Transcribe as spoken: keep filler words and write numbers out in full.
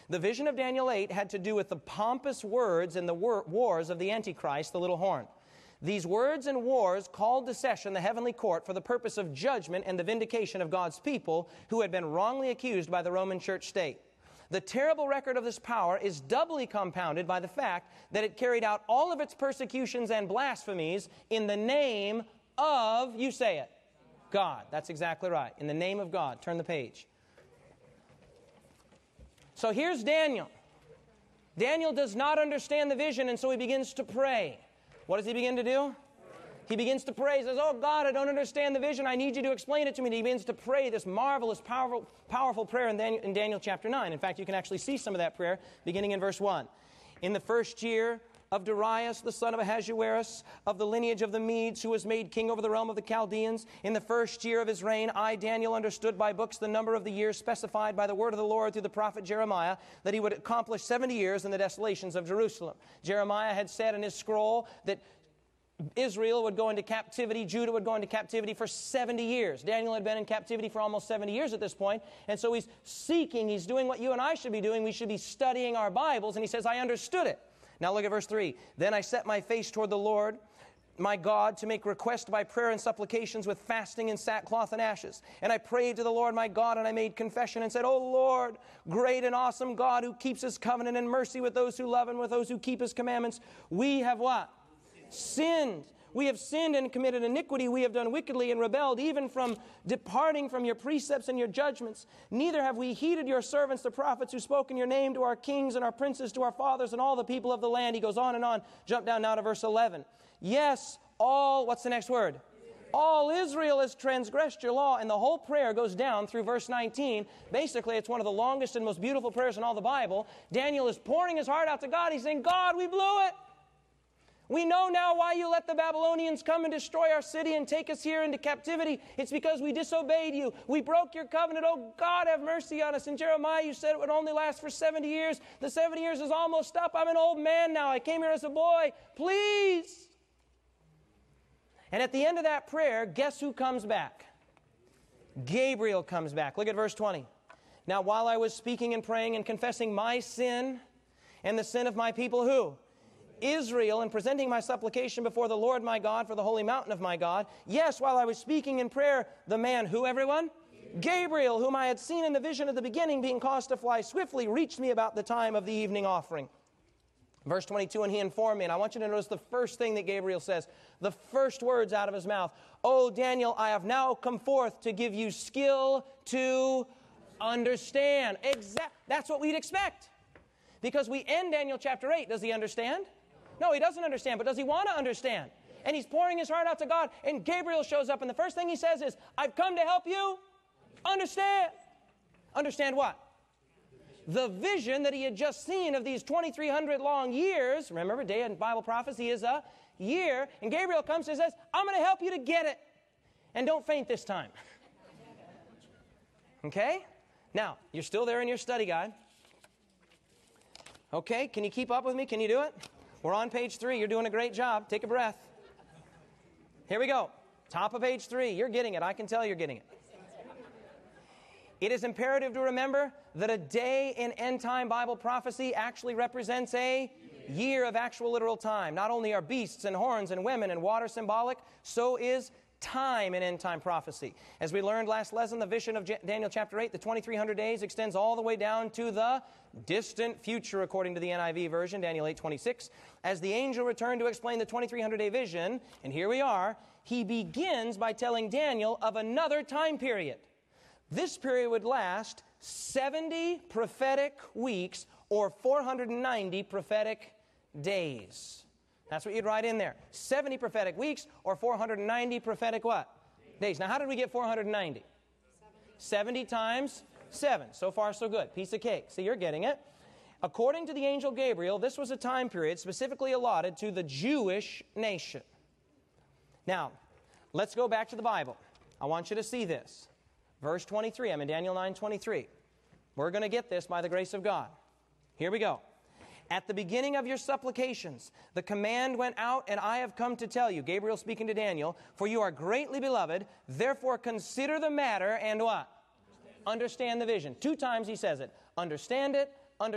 The vision of Daniel eight had to do with the pompous words and the war wars of the Antichrist, the little horn. These words and wars called to session the heavenly court for the purpose of judgment and the vindication of God's people who had been wrongly accused by the Roman church state. The terrible record of this power is doubly compounded by the fact that it carried out all of its persecutions and blasphemies in the name of, you say it, God. That's exactly right. In the name of God. Turn the page. So here's Daniel. Daniel does not understand the vision, and so he begins to pray. What does he begin to do? He begins to pray. He says, oh God, I don't understand the vision. I need you to explain it to me. And he begins to pray this marvelous, powerful, powerful prayer in Daniel, in Daniel chapter nine. In fact, you can actually see some of that prayer beginning in verse one. In the first year of Darius, the son of Ahasuerus, of the lineage of the Medes, who was made king over the realm of the Chaldeans, in the first year of his reign, I, Daniel, understood by books the number of the years specified by the word of the Lord through the prophet Jeremiah, that he would accomplish seventy years in the desolations of Jerusalem. Jeremiah had said in his scroll that Israel would go into captivity, Judah would go into captivity for seventy years. Daniel had been in captivity for almost seventy years at this point, and so he's seeking, he's doing what you and I should be doing. We should be studying our Bibles, and he says, I understood it. Now look at verse three. Then I set my face toward the Lord, my God, to make request by prayer and supplications with fasting and sackcloth and ashes. And I prayed to the Lord my God, and I made confession and said, O Lord, great and awesome God, who keeps His covenant and mercy with those who love and with those who keep His commandments, we have what? Sinned. We have sinned and committed iniquity. We have done wickedly and rebelled, even from departing from your precepts and your judgments. Neither have we heeded your servants, the prophets, who spoke in your name to our kings and our princes, to our fathers and all the people of the land. He goes on and on. Jump down now to verse eleven. Yes, all, what's the next word? All Israel has transgressed your law. And the whole prayer goes down through verse nineteen. Basically, it's one of the longest and most beautiful prayers in all the Bible. Daniel is pouring his heart out to God. He's saying, God, we blew it. We know now why you let the Babylonians come and destroy our city and take us here into captivity. It's because we disobeyed you. We broke your covenant. Oh, God, have mercy on us. In Jeremiah, you said it would only last for seventy years. The seventy years is almost up. I'm an old man now. I came here as a boy. Please. And at the end of that prayer, guess who comes back? Gabriel comes back. Look at verse twenty. Now, while I was speaking and praying and confessing my sin and the sin of my people, who? Israel, and presenting my supplication before the Lord my God for the holy mountain of my God. Yes, while I was speaking in prayer, the man, who everyone? Gabriel, whom I had seen in the vision at the beginning, being caused to fly swiftly, reached me about the time of the evening offering. Verse twenty-two, and he informed me, and I want you to notice the first thing that Gabriel says, the first words out of his mouth. Oh, Daniel, I have now come forth to give you skill to understand. Exact. That's what we'd expect. Because we end Daniel chapter eight. Does he understand? No, he doesn't understand, but does he want to understand? And he's pouring his heart out to God, and Gabriel shows up, and the first thing he says is, I've come to help you understand. Understand what? The vision that he had just seen of these twenty-three hundred long years. Remember, day in Bible prophecy is a year. And Gabriel comes and says, I'm going to help you to get it. And don't faint this time. Okay? Now, you're still there in your study guide. Okay, can you keep up with me? Can you do it? We're on page three. You're doing a great job. Take a breath. Here we go. Top of page three. You're getting it. I can tell you're getting it. It is imperative to remember that a day in end-time Bible prophecy actually represents a year of actual literal time. Not only are beasts and horns and women and water symbolic, so is time in end-time prophecy. As we learned last lesson, the vision of Daniel chapter eight, the twenty-three hundred days, extends all the way down to the distant future, according to the N I V version, Daniel eight twenty-six. As the angel returned to explain the twenty-three hundred day vision, and here we are, he begins by telling Daniel of another time period. This period would last seventy prophetic weeks or four hundred ninety prophetic days. That's what you'd write in there. seventy prophetic weeks or four hundred ninety prophetic what? Days. Now, how did we get four hundred ninety? seventy times seven. So far, so good. Piece of cake. See, you're getting it. According to the angel Gabriel, this was a time period specifically allotted to the Jewish nation. Now, let's go back to the Bible. I want you to see this. Verse twenty-three. I'm in Daniel nine twenty-three. We're going to get this by the grace of God. Here we go. At the beginning of your supplications, the command went out, and I have come to tell you, Gabriel speaking to Daniel, for you are greatly beloved, therefore consider the matter and what? Understand, Understand the vision. Two times he says it. Understand it,